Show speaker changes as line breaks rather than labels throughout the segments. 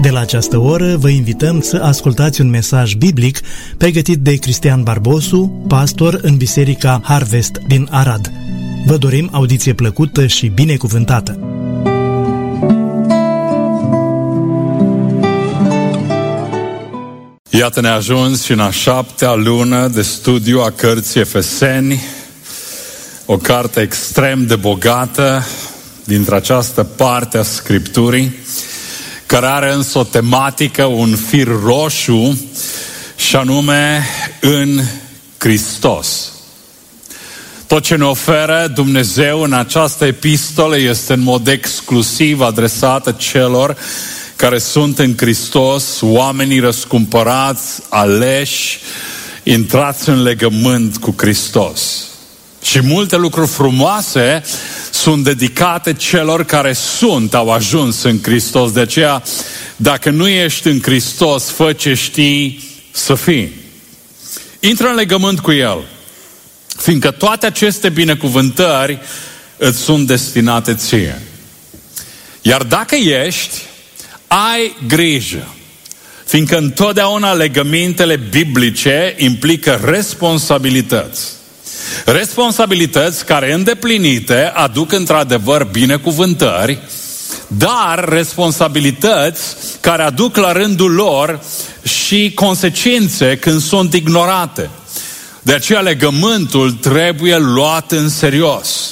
De la această oră vă invităm să ascultați un mesaj biblic pregătit de Cristian Barbosu, pastor în Biserica Harvest din Arad. Vă dorim audiție plăcută și binecuvântată!
Iată, ne-a ajuns și în a 7-a lună de studiu a cărții Efeseni, o carte extrem de bogată dintre această parte a Scripturii, care are însă o tematică, un fir roșu, și anume în Hristos. Tot ce ne oferă Dumnezeu în această epistolă este în mod exclusiv adresată celor care sunt în Hristos, oamenii răscumpărați, aleși, intrați în legământ cu Hristos. Și multe lucruri frumoase sunt dedicate celor care au ajuns în Hristos. De aceea, dacă nu ești în Hristos, fă ce știi să fii. Intră în legământ cu El, fiindcă toate aceste binecuvântări îți sunt destinate ție. Iar dacă ești, ai grijă, fiindcă întotdeauna legămintele biblice implică responsabilități. Responsabilități care îndeplinite aduc într-adevăr binecuvântări, dar responsabilități care aduc la rândul lor și consecințe când sunt ignorate. De aceea legământul trebuie luat în serios.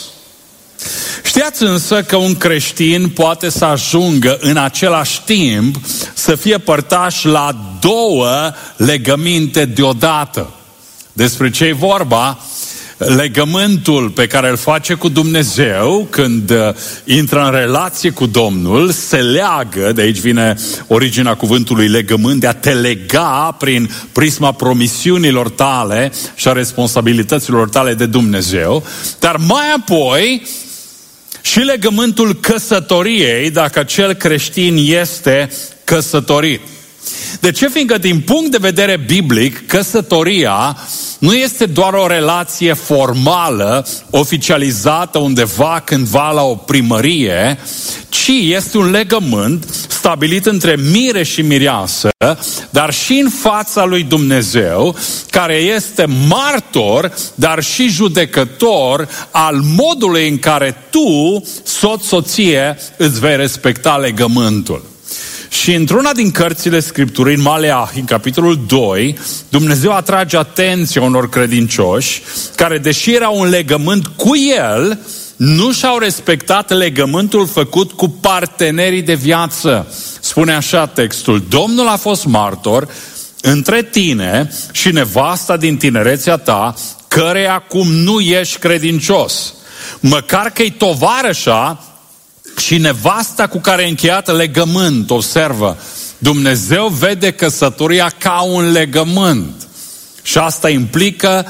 Știați însă că un creștin poate să ajungă în același timp să fie părtaș la două legăminte deodată. Despre ce e vorba? Legământul pe care îl face cu Dumnezeu când intră în relație cu Domnul se leagă, de aici vine originea cuvântului legământ, de a te lega prin prisma promisiunilor tale și a responsabilităților tale de Dumnezeu, dar mai apoi și legământul căsătoriei, dacă acel creștin este căsătorit. De ce? Fiindcă din punct de vedere biblic, căsătoria nu este doar o relație formală, oficializată undeva cândva la o primărie, ci este un legământ stabilit între mire și mireasă, dar și în fața lui Dumnezeu, care este martor, dar și judecător al modului în care tu, soție, îți vei respecta legământul. Și într-una din cărțile Scripturii, în Maleahi, în capitolul 2, Dumnezeu atrage atenția unor credincioși care, deși era un legământ cu El, nu și-au respectat legământul făcut cu partenerii de viață. Spune așa textul: Domnul a fost martor între tine și nevasta din tinerețea ta, căreia acum nu ești credincios. Măcar că-i tovarășa și nevasta cu care ai încheiat legământ. Observă, Dumnezeu vede căsătoria ca un legământ. Și asta implică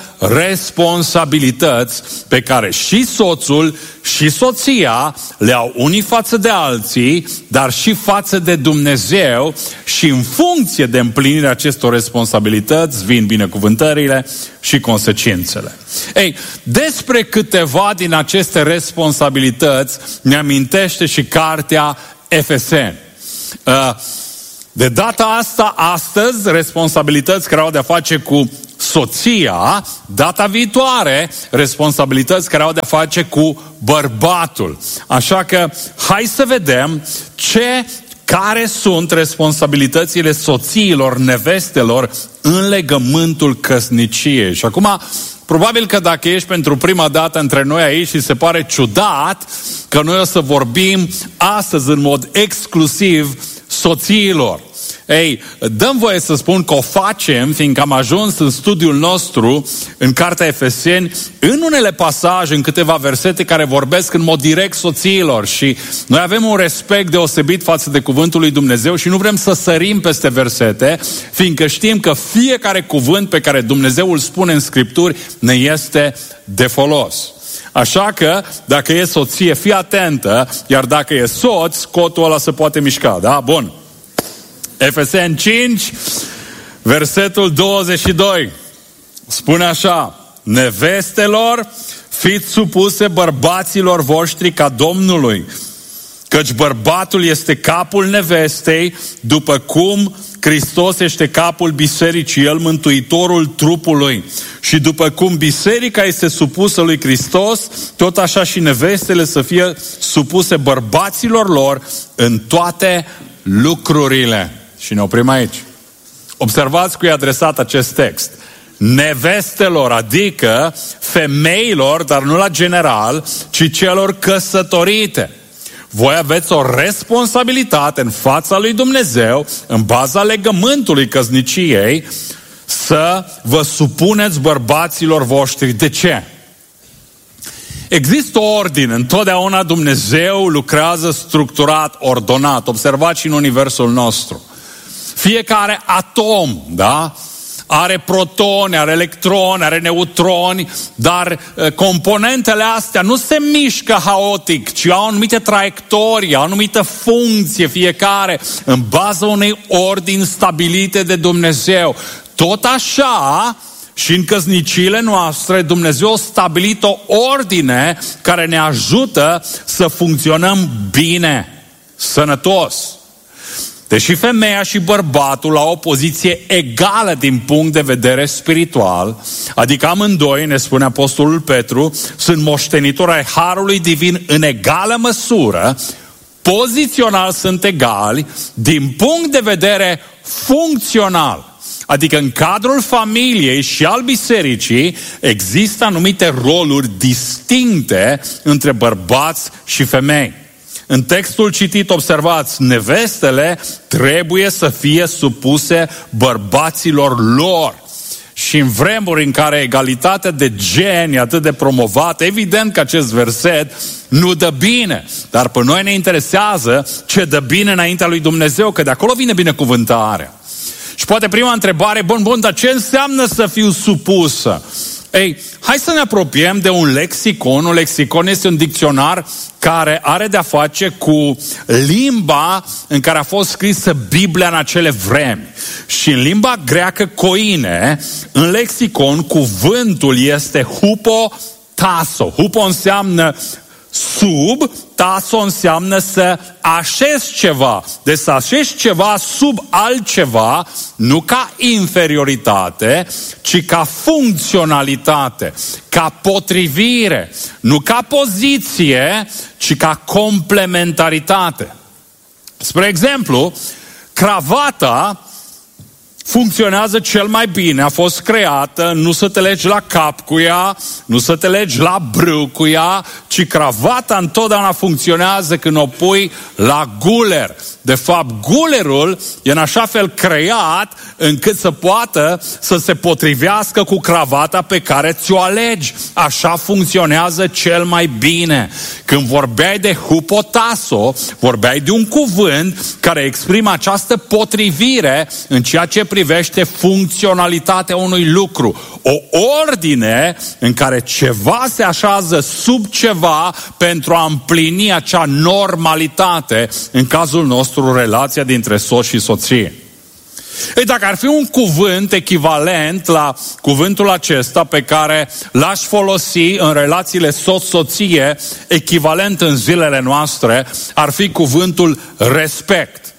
responsabilități pe care și soțul și soția le au unii față de alții, dar și față de Dumnezeu, și în funcție de împlinirea acestor responsabilități vin binecuvântările și consecințele. Ei, despre câteva din aceste responsabilități ne amintește și cartea Efeseni. De data asta, astăzi, responsabilități care au de-a face cu soția, data viitoare, responsabilități care au de-a face cu bărbatul. Așa că, hai să vedem care sunt responsabilitățile soțiilor, nevestelor în legământul căsniciei. Și acum, probabil că dacă ești pentru prima dată între noi aici și se pare ciudat că noi o să vorbim astăzi în mod exclusiv soțiilor. Ei, dăm voie să spun că o facem, fiindcă am ajuns în studiul nostru, în cartea Efeseni, în unele pasaje, în câteva versete care vorbesc în mod direct soțiilor, și noi avem un respect deosebit față de cuvântul lui Dumnezeu și nu vrem să sărim peste versete, fiindcă știm că fiecare cuvânt pe care Dumnezeu îl spune în Scripturi ne este de folos. Așa că, dacă e soție, fii atentă, iar dacă e soț, cotul ăla se poate mișca, da? Bun. Efeseni 5, versetul 22, spune așa: nevestelor, fiți supuse bărbaților voștri ca Domnului, Căci bărbatul este capul nevestei, după cum Hristos este capul bisericii, El mântuitorul trupului. Și după cum biserica este supusă lui Hristos, tot așa și nevestele să fie supuse bărbaților lor în toate lucrurile. Și ne oprim aici. Observați cui e adresat acest text. Nevestelor, adică femeilor, dar nu la general, ci celor căsătorite. Voi aveți o responsabilitate în fața lui Dumnezeu, în baza legământului căsniciei, să vă supuneți bărbaților voștri. De ce? Există o ordine. Întotdeauna Dumnezeu lucrează structurat, ordonat. Observați și în universul nostru. Fiecare atom, da? Are protoni, are electroni, are neutroni, dar componentele astea nu se mișcă haotic, ci au anumite traiectorii, au o anumită funcție fiecare, în baza unei ordini stabilite de Dumnezeu. Tot așa, și în căsniciile noastre, Dumnezeu a stabilit o ordine care ne ajută să funcționăm bine, sănătos. Deși femeia și bărbatul au o poziție egală din punct de vedere spiritual, adică amândoi, ne spune Apostolul Petru, sunt moștenitori ai Harului Divin în egală măsură, pozițional sunt egali, din punct de vedere funcțional. Adică în cadrul familiei și al bisericii există anumite roluri distincte între bărbați și femei. În textul citit, observați, nevestele trebuie să fie supuse bărbaților lor. Și în vremuri în care egalitatea de gen e atât de promovată, evident că acest verset nu dă bine. Dar pe noi ne interesează ce dă bine înaintea lui Dumnezeu, că de acolo vine binecuvântarea. Și poate prima întrebare, bun, dar ce înseamnă să fiu supusă? Ei, hai să ne apropiem de un lexicon. Un lexicon este un dicționar care are de-a face cu limba în care a fost scrisă Biblia în acele vremi. Și în limba greacă koine, în lexicon, cuvântul este hupotasso. Hupo înseamnă sub, tasso înseamnă să așezi ceva. Deci să așezi ceva sub altceva, nu ca inferioritate, ci ca funcționalitate, ca potrivire, nu ca poziție, ci ca complementaritate. Spre exemplu, cravata funcționează cel mai bine, a fost creată, nu să te legi la cap cu ea, nu să te legi la brâu cu ea, ci cravata întotdeauna funcționează când o pui la guler. De fapt, gulerul e în așa fel creat încât să poată să se potrivească cu cravata pe care ți-o alegi. Așa funcționează cel mai bine. Când vorbeai de hupotasso, vorbeai de un cuvânt care exprimă această potrivire în ceea ce privește funcționalitatea unui lucru. O ordine în care ceva se așează sub ceva pentru a împlini acea normalitate, în cazul nostru relația dintre soț și soție. Ei, dacă ar fi un cuvânt echivalent la cuvântul acesta pe care l-aș folosi în relațiile soț-soție, echivalent în zilele noastre, ar fi cuvântul respect.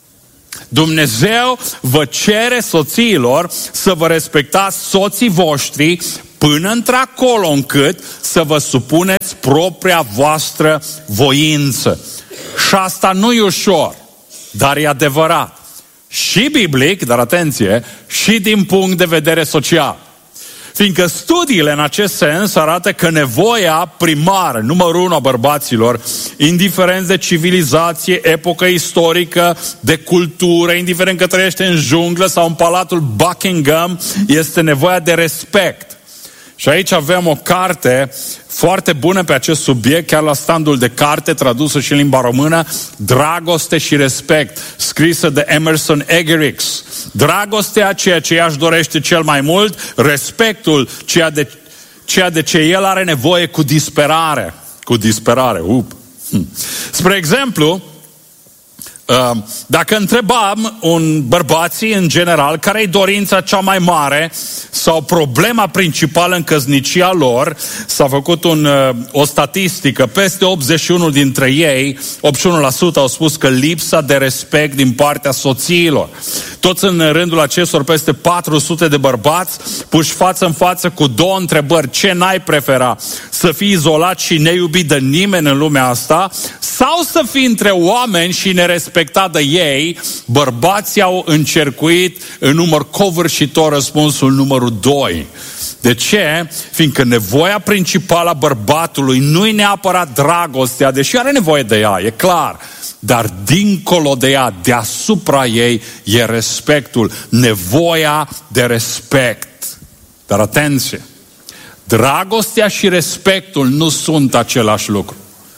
Dumnezeu vă cere soțiilor să vă respectați soții voștri până într-acolo încât să vă supuneți propria voastră voință. Și asta nu e ușor, dar e adevărat. Și biblic, dar atenție, și din punct de vedere social. Fiindcă studiile în acest sens arată că nevoia primară, numărul 1 a bărbaților, indiferent de civilizație, epocă istorică, de cultură, indiferent că trăiește în junglă sau în palatul Buckingham, este nevoia de respect. Și aici avem o carte foarte bună pe acest subiect, chiar la standul de carte, tradusă și în limba română, Dragoste și respect, scrisă de Emerson Eggerichs. Dragostea, ceea ce ea își dorește cel mai mult, respectul, ceea de ce el are nevoie cu disperare. Spre exemplu, Dacă întrebam bărbații în general care e dorința cea mai mare sau problema principală în căsnicia lor, s-a făcut o statistică, peste 81 dintre ei, 81% au spus că lipsa de respect din partea soțiilor. Toți în rândul acestor peste 400 de bărbați puși față în față cu două întrebări: ce n-ai prefera? Să fii izolat și neiubit de nimeni în lumea asta sau să fii între oameni și nerespectat de ei? Bărbații au încercuit în număr covârșitor răspunsul numărul 2. De ce? Fiindcă nevoia principală a bărbatului nu-i neapărat dragostea, deși are nevoie de ea, e clar, dar dincolo de ea, deasupra ei, e respectul, nevoia de respect. Dar atenție, dragostea și respectul nu sunt același lucru.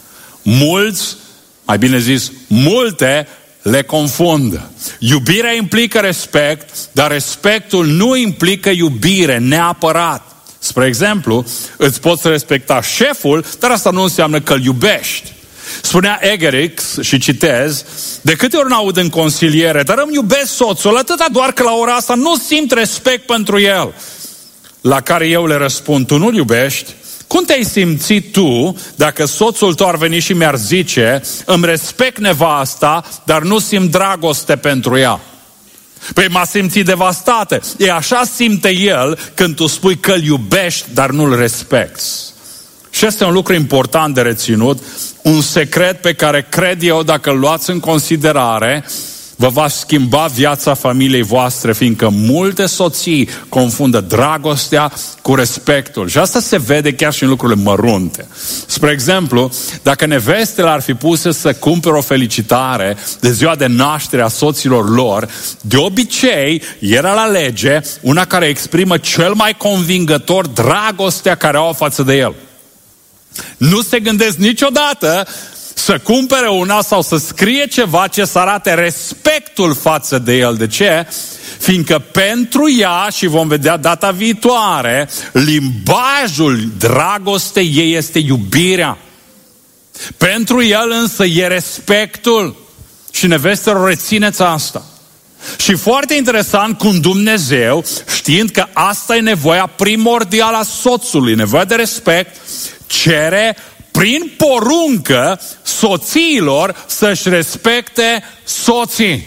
Mulți, mai bine zis, multe le confundă. Iubirea implică respect, dar respectul nu implică iubire neapărat. Spre exemplu, îți poți respecta șeful, dar asta nu înseamnă că îl iubești. Spunea Egerix, și citez: de câte ori n-aud în consiliere, dar îmi iubesc soțul, atâta doar că la ora asta nu simt respect pentru el. La care eu le răspund: tu nu-l iubești? Cum te-ai simțit tu dacă soțul tău ar veni și mi-ar zice: îmi respect nevasta, dar nu simt dragoste pentru ea? Păi m-a simțit devastată. E așa simte el când tu spui că îl iubești, dar nu-l respecti. Și este un lucru important de reținut, un secret pe care cred eu, dacă îl luați în considerare, vă va schimba viața familiei voastre, fiindcă multe soții confundă dragostea cu respectul. Și asta se vede chiar și în lucrurile mărunte. Spre exemplu, dacă nevestele ar fi puse să cumpere o felicitare de ziua de naștere a soților lor, de obicei era la lege una care exprimă cel mai convingător dragostea care au față de el. Nu se gândesc niciodată să cumpere una sau să scrie ceva ce să arate respectul față de el. De ce? Fiindcă pentru ea, și vom vedea data viitoare, limbajul dragostei ei este iubirea. Pentru el însă e respectul. Și nevestelor, rețineți asta. Și foarte interesant cum Dumnezeu, știind că asta e nevoia primordială a soțului, nevoia de respect, cere prin poruncă soțiilor să-și respecte soții.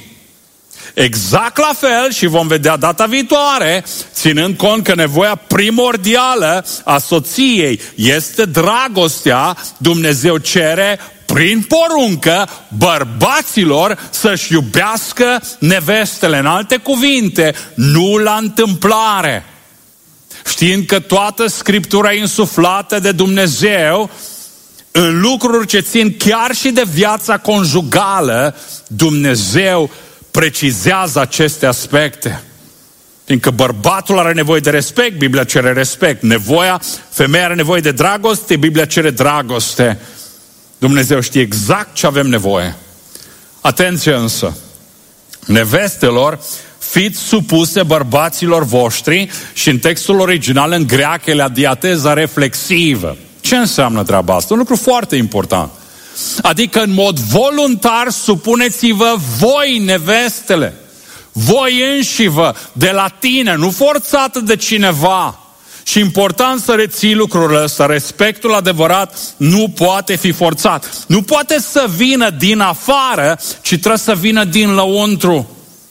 Exact la fel, și vom vedea data viitoare, ținând cont că nevoia primordială a soției este dragostea, Dumnezeu cere prin poruncă bărbaților să-și iubească nevestele. În alte cuvinte, nu la întâmplare. Știind că toată Scriptura e insuflată de Dumnezeu, în lucruri ce țin chiar și de viața conjugală, Dumnezeu precizează aceste aspecte. Fiindcă bărbatul are nevoie de respect, Biblia cere respect. Femeia are nevoie de dragoste, Biblia cere dragoste. Dumnezeu știe exact ce avem nevoie. Atenție însă, nevestelor, fiți supuse bărbaților voștri, și în textul original în greacă e la diateza reflexivă. Ce înseamnă treaba asta? Un lucru foarte important. Adică în mod voluntar supuneți-vă voi, nevestele, voi înșivă, de la tine, nu forțată de cineva. Și important să reții lucrurile ăsta. Respectul adevărat nu poate fi forțat. Nu poate să vină din afară, ci trebuie să vină din lăuntru.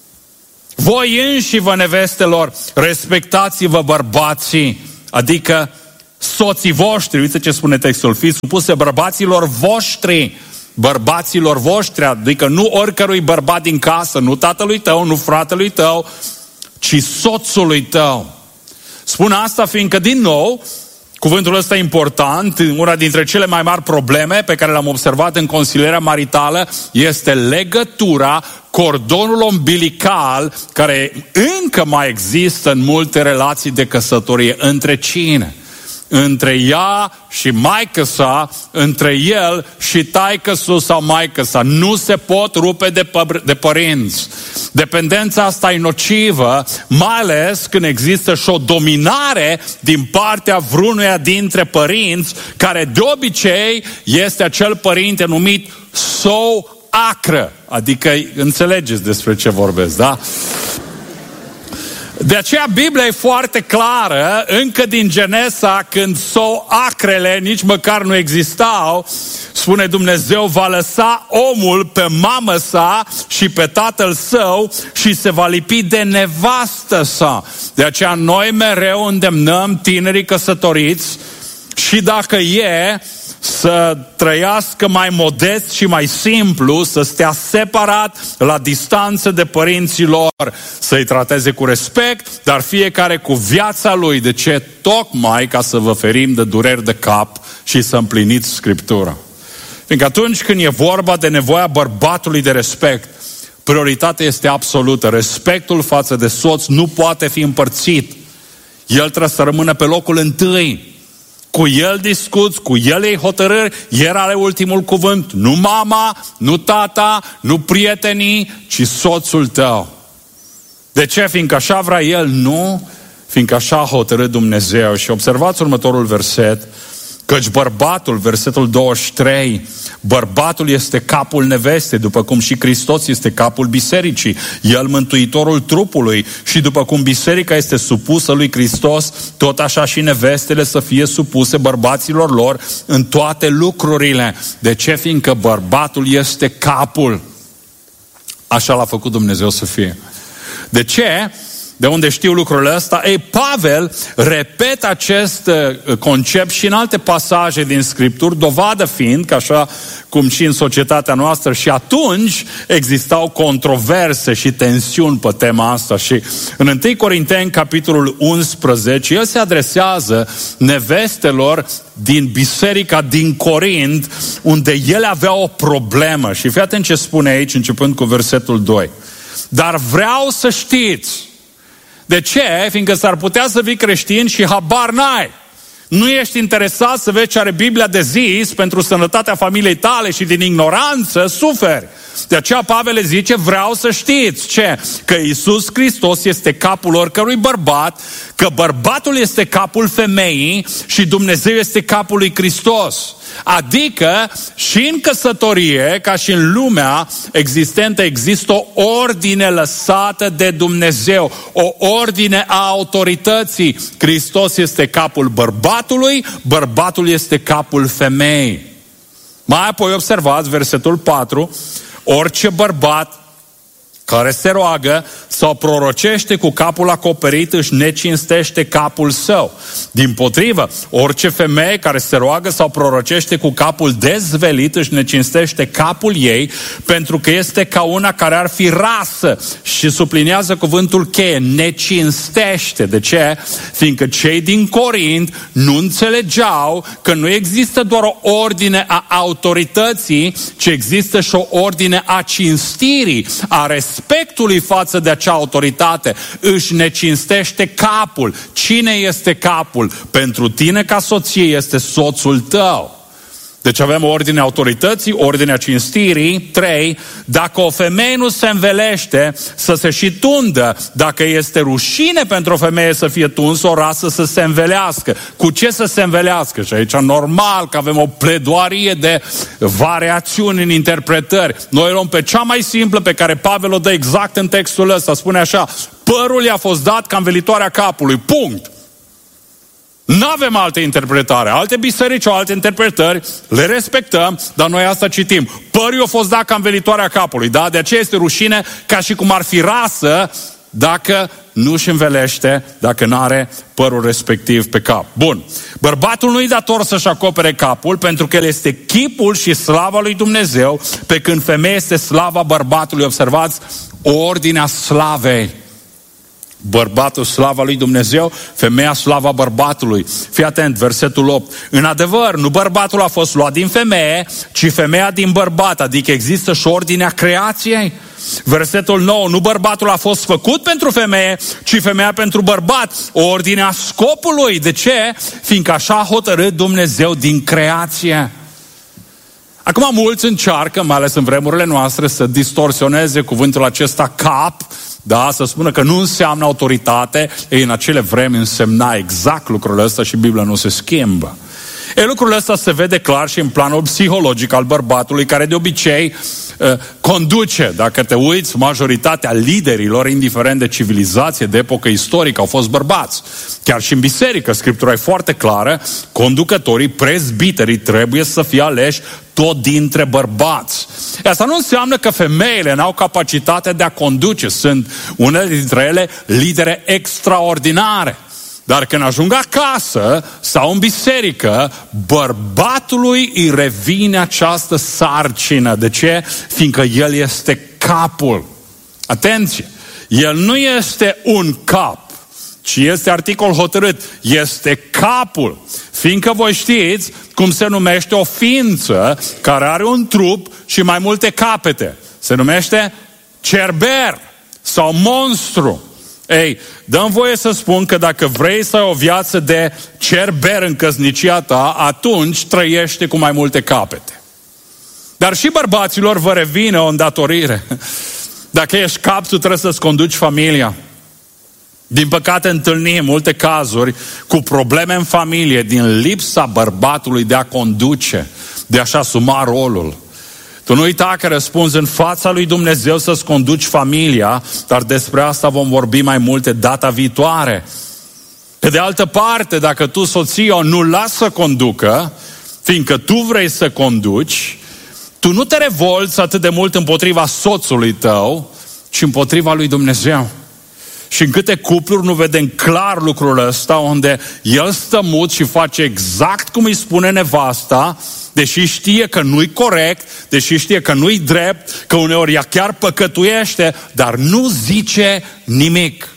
Voi înșivă, nevestelor, respectați-vă bărbații, adică soții voștri. Uite ce spune textul: fiți supuse bărbaților voștri, adică nu oricărui bărbat din casă, nu tatălui tău, nu fratelui tău, ci soțului tău. Spun asta fiindcă, din nou, cuvântul ăsta e important. Una dintre cele mai mari probleme pe care le-am observat în consilierea maritală este legătura, cordonul umbilical, care încă mai există în multe relații de căsătorie. Între cine? Între ea și maică-sa, între el și taică-su sau maică-sa. Nu se pot rupe de părinți. Dependența asta e nocivă, mai ales când există și o dominare din partea vreunuia dintre părinți, care de obicei este acel părinte numit acră, adică înțelegeți despre ce vorbesc, da? De aceea Biblia e foarte clară, încă din Genesa, când acrele nici măcar nu existau, spune Dumnezeu, va lăsa omul pe mamă sa și pe tatăl său și se va lipi de nevastă sa. De aceea noi mereu îndemnăm tinerii căsătoriți și dacă e să trăiască mai modest și mai simplu, să stea separat, la distanță de părinții lor, să-i trateze cu respect, dar fiecare cu viața lui. De ce? Tocmai ca să vă ferim de dureri de cap și să împliniți Scriptura. Fiindcă atunci când e vorba de nevoia bărbatului de respect, prioritatea este absolută. Respectul față de soț nu poate fi împărțit. El trebuie să rămână pe locul întâi. Cu el discuți, cu el iei hotărâri, el are ultimul cuvânt. Nu mama, nu tata, nu prietenii, ci soțul tău. De ce? Fiindcă așa vrea el? Nu, fiindcă așa a hotărât Dumnezeu. Și observați următorul verset, căci bărbatul, versetul 23, bărbatul este capul nevestei, după cum și Hristos este capul bisericii, el mântuitorul trupului, și după cum biserica este supusă lui Hristos, tot așa și nevestele să fie supuse bărbaților lor în toate lucrurile. De ce? Fiindcă bărbatul este capul. Așa l-a făcut Dumnezeu să fie. De ce? De unde știu lucrurile astea? Ei, Pavel repetă acest concept și în alte pasaje din Scripturi, dovadă fiind că așa cum și în societatea noastră și atunci existau controverse și tensiuni pe tema asta. Și în 1 Corinteni, capitolul 11, el se adresează nevestelor din biserica din Corint, unde ele aveau o problemă. Și fii atent ce spune aici, începând cu versetul 2. Dar vreau să știți. De ce? Fiindcă s-ar putea să fii creștin și habar n-ai. Nu ești interesat să vezi ce are Biblia de zis pentru sănătatea familiei tale și din ignoranță suferi. De aceea Pavel le zice, vreau să știți ce? Că Iisus Hristos este capul oricărui bărbat, că bărbatul este capul femeii și Dumnezeu este capul lui Hristos. Adică și în căsătorie, ca și în lumea existentă, există o ordine lăsată de Dumnezeu, o ordine a autorității. Hristos este capul bărbatului, bărbatul este capul femeii. Mai apoi observați versetul 4, orice bărbat care se roagă sau prorocește cu capul acoperit își necinstește capul său. Dimpotrivă, orice femeie care se roagă sau prorocește cu capul dezvelit își necinstește capul ei, pentru că este ca una care ar fi rasă. Și sublinează cuvântul cheie, necinstește. De ce? Fiindcă cei din Corint nu înțelegeau că nu există doar o ordine a autorității, ci există și o ordine a cinstirii, a respectului față de acea autoritate. Își necinstește capul. Cine este capul? Pentru tine ca soție este soțul tău. Deci avem ordinea autorității, ordinea cinstirii. 3. Dacă o femeie nu se învelește, să se și tundă. Dacă este rușine pentru o femeie să fie tunsă, o rasă să se învelească. Cu ce să se învelească? Și aici normal că avem o pledoarie de variațiuni în interpretări. Noi luăm pe cea mai simplă pe care Pavel o dă exact în textul ăsta. Spune așa, părul i-a fost dat ca învelitoarea capului. Punct. N-avem alte interpretare. Alte biserici au alte interpretări, le respectăm, dar noi asta citim. Părul a fost dat ca învelitoarea capului, da? De aceea este rușine ca și cum ar fi rasă dacă nu își învelește, dacă nu are părul respectiv pe cap. Bun. Bărbatul nu-i dator să-și acopere capul pentru că el este chipul și slava lui Dumnezeu, pe când femeia este slava bărbatului. Observați ordinea slavei. Bărbatul slava lui Dumnezeu, femeia slava bărbatului. Fii atent, versetul 8. În adevăr, nu bărbatul a fost luat din femeie, ci femeia din bărbat, adică există și ordinea creației. Versetul 9. Nu bărbatul a fost făcut pentru femeie, ci femeia pentru bărbat. O ordine a scopului. De ce? Fiindcă așa a hotărât Dumnezeu din creație. Acum mulți încearcă, mai ales în vremurile noastre, să distorsioneze cuvântul acesta cap, da, să spună că nu înseamnă autoritate. Ei, în acele vremi însemna exact lucrul ăsta și Biblia nu se schimbă. Lucrul ăsta se vede clar și în planul psihologic al bărbatului, care de obicei conduce. Dacă te uiți, majoritatea liderilor, indiferent de civilizație, de epocă istorică, au fost bărbați. Chiar și în biserică, Scriptura e foarte clară, conducătorii, prezbiterii trebuie să fie aleși tot dintre bărbați. Asta nu înseamnă că femeile n-au capacitatea de a conduce. Sunt unele dintre ele lidere extraordinare. Dar când ajung acasă sau în biserică, bărbatului îi revine această sarcină. De ce? Fiindcă el este capul. Atenție! El nu este un cap, ci este articol hotărât. Este capul. Fiindcă voi știți cum se numește o ființă care are un trup și mai multe capete. Se numește cerber sau monstru. Ei, dă-mi voie să spun că dacă vrei să ai o viață de cerber în căsnicia ta, atunci trăiește cu mai multe capete. Dar și bărbaților vă revine o îndatorire. Dacă ești cap, tu trebuie să-ți conduci familia. Din păcate întâlnim multe cazuri cu probleme în familie din lipsa bărbatului de a conduce, de a-și asuma rolul. Tu nu uita că răspunzi în fața lui Dumnezeu să-ți conduci familia, dar despre asta vom vorbi mai multe data viitoare. Pe de altă parte, dacă tu, soția, nu lasă să conducă, fiindcă tu vrei să conduci, tu nu te revolți atât de mult împotriva soțului tău, ci împotriva lui Dumnezeu. Și în câte cupluri nu vedem clar lucrul ăsta, unde el stă mut și face exact cum îi spune nevasta, deși știe că nu-i corect, deși știe că nu-i drept, că uneori ea chiar păcătuiește, dar nu zice nimic.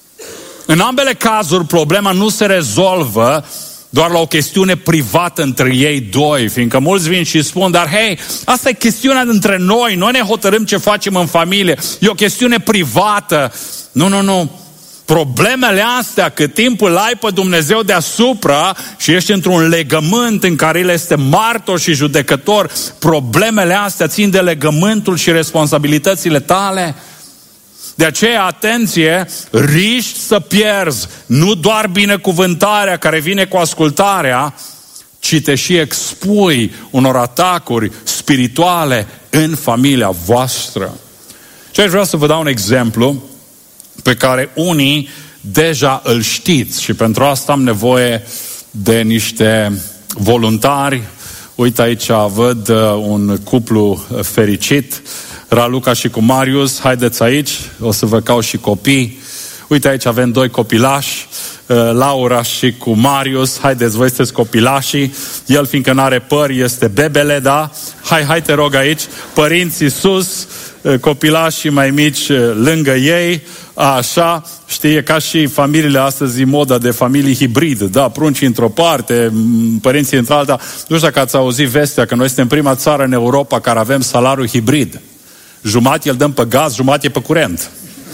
În ambele cazuri, problema nu se rezolvă doar la o chestiune privată între ei doi, fiindcă mulți vin și spun, dar hei, asta e chestiunea dintre noi ne hotărâm ce facem în familie, e o chestiune privată. Nu. Problemele astea, cât timp îl ai pe Dumnezeu deasupra și ești într-un legământ în care El este martor și judecător, problemele astea țin de legământul și responsabilitățile tale. De aceea, atenție, riști să pierzi nu doar binecuvântarea care vine cu ascultarea, ci te și expui unor atacuri spirituale în familia voastră. Și aș vrea să vă dau un exemplu pe care unii deja îl știți și pentru asta am nevoie de niște voluntari. Uite aici văd un cuplu fericit, Raluca și cu Marius, haideți aici, o să vă caut și copii. Uite aici avem 2 copilași, Laura și cu Marius, haideți, voi sunteți copilașii, el fiindcă n-are păr este bebele, da? Hai te rog aici, părinții sus, copilașii mai mici lângă ei, așa, știi, ca și familiile astăzi în moda de familii hibrid, da, pruncii într-o parte, părinții într-alta. Nu știu dacă ați auzit vestea că noi suntem prima țară în Europa care avem salariu hibrid. Jumătate îl dăm pe gaz, jumătate pe curent.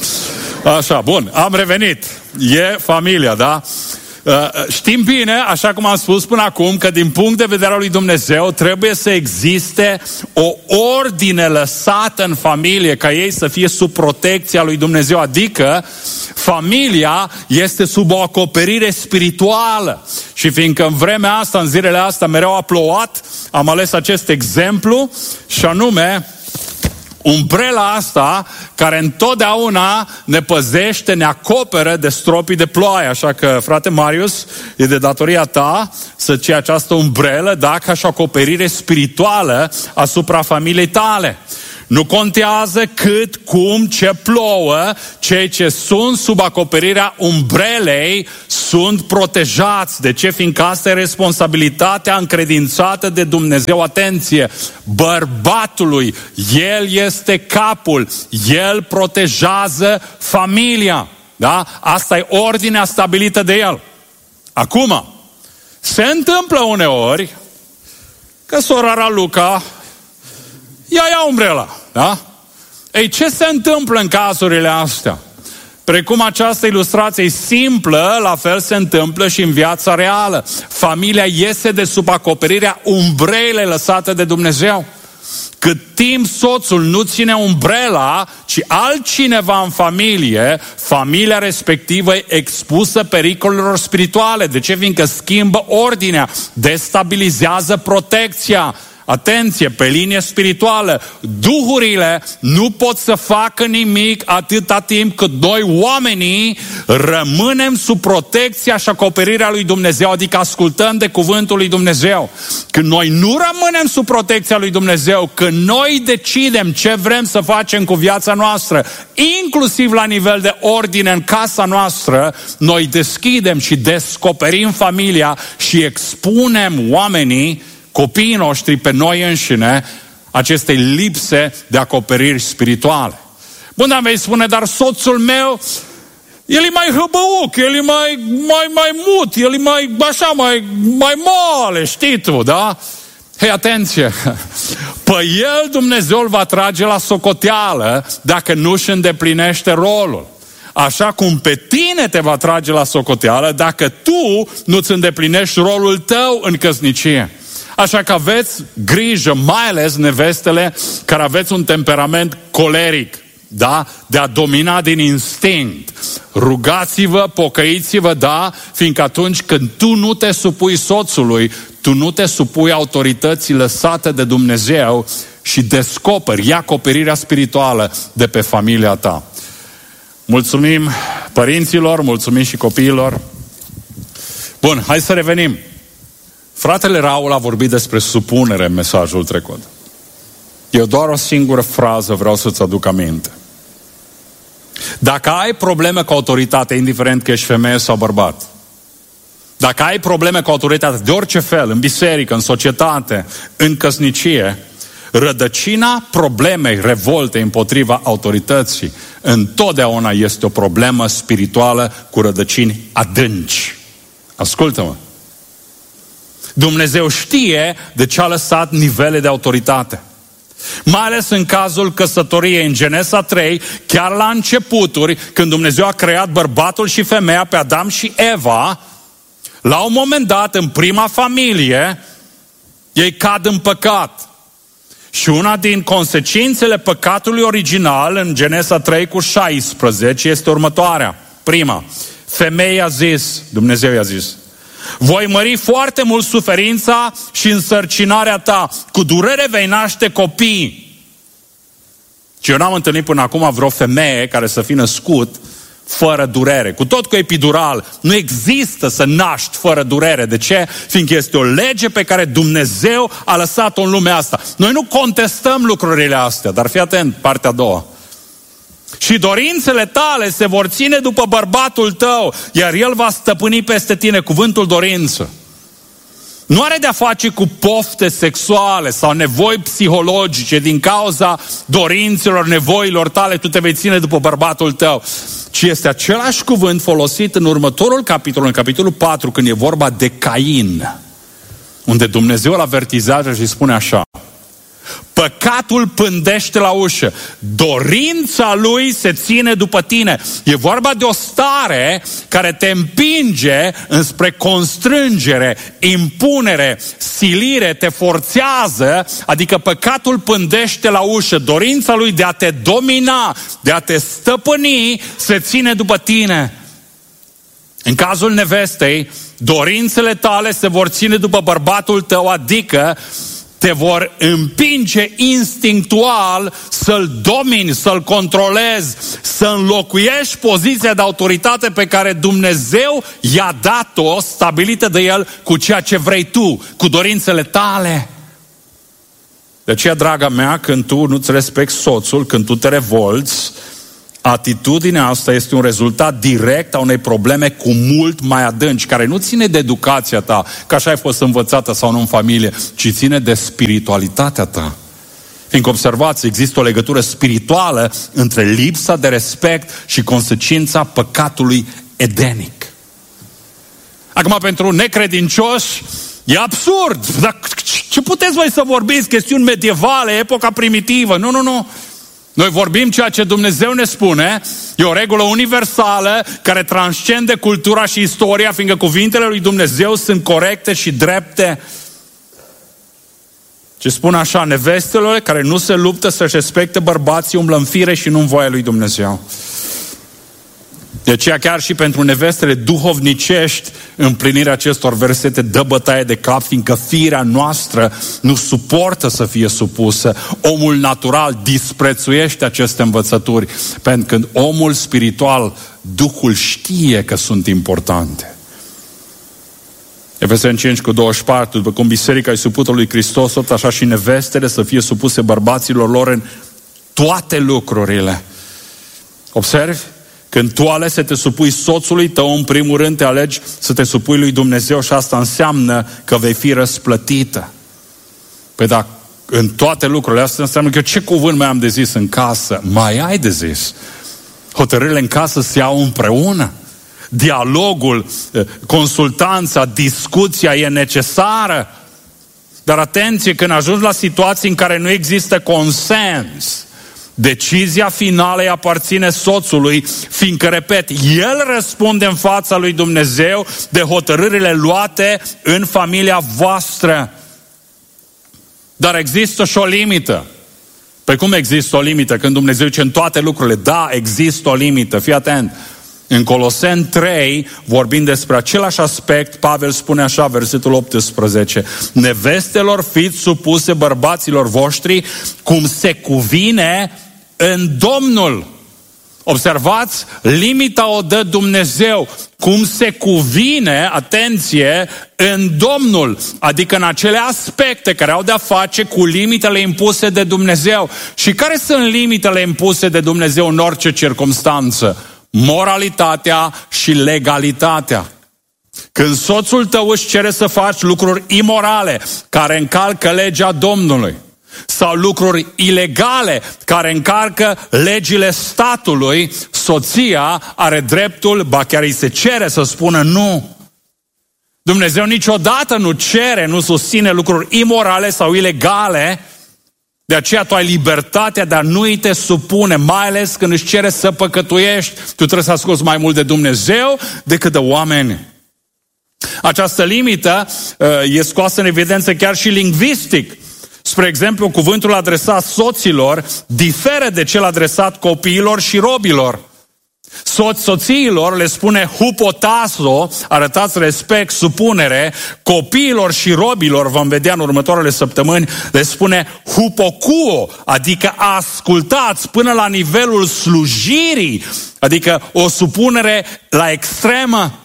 Așa, bun, am revenit. E familia, da? Știm bine, așa cum am spus până acum, că din punct de vedere al lui Dumnezeu trebuie să existe o ordine lăsată în familie ca ei să fie sub protecția lui Dumnezeu, adică familia este sub o acoperire spirituală. Și fiindcă în vremea asta, în zilele astea, mereu a plouat, am ales acest exemplu și anume umbrela asta care întotdeauna ne păzește, ne acoperă de stropii de ploaie. Așa că, frate Marius, e de datoria ta să ții această umbrelă, da, ca și acoperire spirituală asupra familiei tale. Nu contează cât, cum, ce plouă, cei ce sunt sub acoperirea umbrelei sunt protejați. De ce? Fiindcă asta e responsabilitatea încredințată de Dumnezeu. Atenție! Bărbatului, el este capul, el protejează familia. Da? Asta e ordinea stabilită de el. Acum, se întâmplă uneori că sora Raluca ia umbrela, da? Ei, ce se întâmplă în cazurile astea? Precum această ilustrație simplă, la fel se întâmplă și în viața reală. Familia iese de sub acoperirea umbrelei lăsate de Dumnezeu. Cât timp soțul nu ține umbrela, ci altcineva în familie, familia respectivă e expusă pericolelor spirituale. De ce? Fiindcă schimbă ordinea, destabilizează protecția. Atenție, pe linie spirituală, duhurile nu pot să facă nimic atâta timp cât noi, oamenii, rămânem sub protecția și acoperirea lui Dumnezeu, adică ascultăm de cuvântul lui Dumnezeu. Când noi nu rămânem sub protecția lui Dumnezeu, când noi decidem ce vrem să facem cu viața noastră, inclusiv la nivel de ordine în casa noastră, noi deschidem și descoperim familia și expunem oamenii, copiii noștri, pe noi înșine, acestei lipse de acoperiri spirituale. Bun, dar vei spune, dar soțul meu, el e mai hăbăuc, el e mai mut, el e mai moale, știi tu, da? Hei, atenție! Pe el Dumnezeu îl va trage la socoteală dacă nu își îndeplinește rolul. Așa cum pe tine te va trage la socoteală dacă tu nu-ți îndeplinești rolul tău în căsnicie. Așa că aveți grijă, mai ales nevestele care aveți un temperament coleric, da? De a domina din instinct. Rugați-vă, pocăiți-vă, da? Fiindcă atunci când tu nu te supui soțului, tu nu te supui autorității lăsate de Dumnezeu și descoperi acoperirea spirituală de pe familia ta. Mulțumim părinților, mulțumim și copiilor. Bun, hai să revenim. Fratele Raul a vorbit despre supunere în mesajul trecut. Eu doar o singură frază vreau să-ți aduc aminte. Dacă ai probleme cu autoritate, indiferent că ești femeie sau bărbat, dacă ai probleme cu autoritate de orice fel, în biserică, în societate, în căsnicie, rădăcina problemei revolte împotriva autorității întotdeauna este o problemă spirituală cu rădăcini adânci. Ascultă-mă! Dumnezeu știe de ce a lăsat nivele de autoritate. Mai ales în cazul căsătoriei, în Genesa 3, chiar la începuturi, când Dumnezeu a creat bărbatul și femeia pe Adam și Eva, la un moment dat, în prima familie, ei cad în păcat. Și una din consecințele păcatului original, în Genesa 3:16, este următoarea. Prima, femeia a zis, Dumnezeu i-a zis, voi mări foarte mult suferința și însărcinarea ta. Cu durere vei naște copii. Și eu n-am întâlnit până acum vreo femeie care să fi născut fără durere. Cu tot cu epidural. Nu există să naști fără durere. De ce? Fiindcă este o lege pe care Dumnezeu a lăsat-o în lumea asta. Noi nu contestăm lucrurile astea, dar fii atent, partea a doua. Și dorințele tale se vor ține după bărbatul tău, iar el va stăpâni peste tine. Cuvântul dorință nu are de-a face cu pofte sexuale sau nevoi psihologice. Din cauza dorințelor, nevoilor tale, tu te vei ține după bărbatul tău. Ci este același cuvânt folosit în următorul capitol, în capitolul 4, când e vorba de Cain, unde Dumnezeu îl avertizează și spune așa: păcatul pândește la ușă, dorința lui se ține după tine. E vorba de o stare care te împinge înspre constrângere, impunere, silire, te forțează, adică păcatul pândește la ușă, dorința lui de a te domina, de a te stăpâni, se ține după tine. În cazul nevestei, dorințele tale se vor ține după bărbatul tău, adică te vor împinge instinctual să-l domini, să-l controlezi, să înlocuiești poziția de autoritate pe care Dumnezeu i-a dat-o, stabilită de el, cu ceea ce vrei tu, cu dorințele tale. De aceea, draga mea, când tu nu-ți respecti soțul, când tu te revolți, atitudinea asta este un rezultat direct a unei probleme cu mult mai adânci, care nu ține de educația ta, că așa ai fost învățată sau nu în familie, ci ține de spiritualitatea ta. Fiindcă observați, există o legătură spirituală între lipsa de respect și consecința păcatului edenic. Acum, pentru necredincioși, e absurd. Dar ce puteți voi să vorbiți? Chestiuni medievale, epoca primitivă. Nu. Noi vorbim ceea ce Dumnezeu ne spune, e o regulă universală care transcende cultura și istoria, fiindcă cuvintele lui Dumnezeu sunt corecte și drepte. ci spune așa: nevestele care nu se luptă să-și respecte bărbații umblă în fire și nu în voia lui Dumnezeu. De aceea chiar și pentru nevestele duhovnicești, împlinirea acestor versete dă bătaie de cap, fiindcă firea noastră nu suportă să fie supusă. Omul natural disprețuiește aceste învățături, pentru că omul spiritual, Duhul știe că sunt importante. Efeseni 5:24, după cum biserica e supută lui Hristos, tot așa și nevestele să fie supuse bărbaților lor în toate lucrurile. Observi? Când tu alegi să te supui soțului tău, în primul rând te alegi să te supui lui Dumnezeu și asta înseamnă că vei fi răsplătită. Păi dacă în toate lucrurile astea înseamnă că eu ce cuvânt mai am de zis în casă? Mai ai de zis. Hotărârile în casă se iau împreună. Dialogul, consultanța, discuția e necesară. Dar atenție, când ajungi la situații în care nu există consens, decizia finală îi aparține soțului, fiindcă, repet, el răspunde în fața lui Dumnezeu de hotărârile luate în familia voastră. Dar există și o limită. Păi cum există o limită? Când Dumnezeu zice în toate lucrurile, da, există o limită. Fii atent. În Coloseni 3, vorbind despre același aspect, Pavel spune așa, versetul 18: nevestelor fiți supuse bărbaților voștri cum se cuvine în Domnul. Observați, limita o dă Dumnezeu, cum se cuvine, atenție, în Domnul, adică în acele aspecte care au de-a face cu limitele impuse de Dumnezeu. Și care sunt limitele impuse de Dumnezeu în orice circumstanță? Moralitatea și legalitatea. Când soțul tău își cere să faci lucruri imorale care încalcă legea Domnului sau lucruri ilegale care încalcă legile statului, soția are dreptul, ba chiar îi se cere să spună nu. Dumnezeu niciodată nu cere, nu susține lucruri imorale sau ilegale. De aceea tu ai libertatea de a nu te supune, mai ales când își cere să păcătuiești. Tu trebuie să asculți mai mult de Dumnezeu decât de oameni. Această limită e scoasă în evidență chiar și lingvistic. Spre exemplu, cuvântul adresat soților diferă de cel adresat copiilor și robilor. Soțiilor le spune hupotaso, arătați respect, supunere. Copiilor și robilor, vom vedea în următoarele săptămâni, le spune hupocuo, adică ascultați până la nivelul slujirii, adică o supunere la extremă.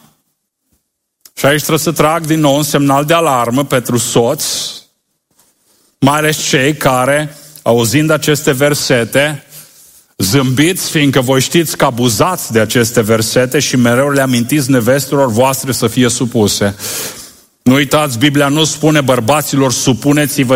Și aici trebuie să trag din nou un semnal de alarmă pentru soți, mai ales cei care, auzind aceste versete, zâmbiți, fiindcă voi știți că abuzați de aceste versete și mereu le amintiți nevestelor voastre să fie supuse. Nu uitați, Biblia nu spune bărbaților supuneți-vă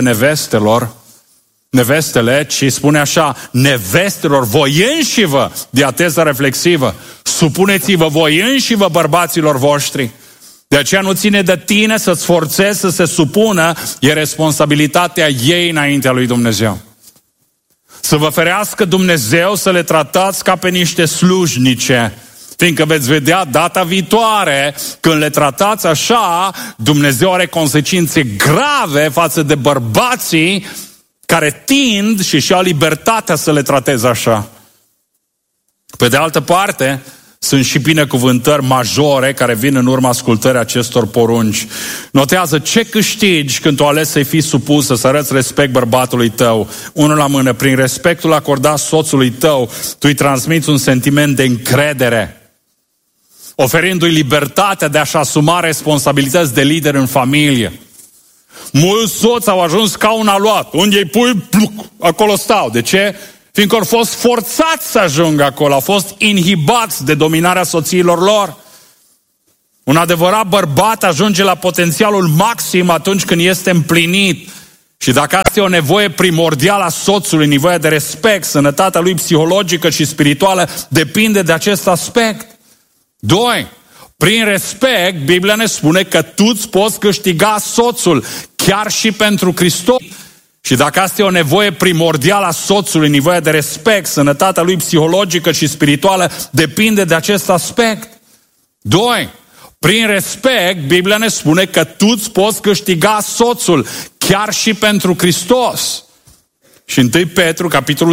nevestele, ci spune așa, nevestelor voi înșivă, diateză reflexivă, supuneți-vă voi înșivă bărbaților voștri. De aceea nu ține de tine să-ți forțezi să se supună, e responsabilitatea ei înaintea lui Dumnezeu. Să vă ferească Dumnezeu să le tratați ca pe niște slujnice, fiindcă veți vedea data viitoare, când le tratați așa, Dumnezeu are consecințe grave față de bărbații care tind și au libertatea să le trateze așa. Pe de altă parte, sunt și binecuvântări majore care vin în urma ascultării acestor porunci. Notează ce câștigi când tu alegi să-i fii supusă, să arăți respect bărbatului tău. Unul la mână, prin respectul acordat soțului tău, tu îi transmiți un sentiment de încredere, oferindu-i libertatea de a-și asuma responsabilități de lider în familie. Mulți soți au ajuns ca un aluat. Unde îi pui, pluc, acolo stau. De ce? Fiindcă au fost forțați să ajungă acolo, au fost inhibați de dominarea soțiilor lor. Un adevărat bărbat ajunge la potențialul maxim atunci când este împlinit. Și dacă asta e o nevoie primordială a soțului, nevoia de respect, sănătatea lui psihologică și spirituală, depinde de acest aspect. 2. Prin respect, Biblia ne spune că tu îți poți câștiga soțul, chiar și pentru Hristos. Și dacă asta e o nevoie primordială a soțului, nevoia de respect, sănătatea lui psihologică și spirituală, depinde de acest aspect. 2. Prin respect, Biblia ne spune că tu îți poți câștiga soțul, chiar și pentru Hristos. Și 1 Petru, capitolul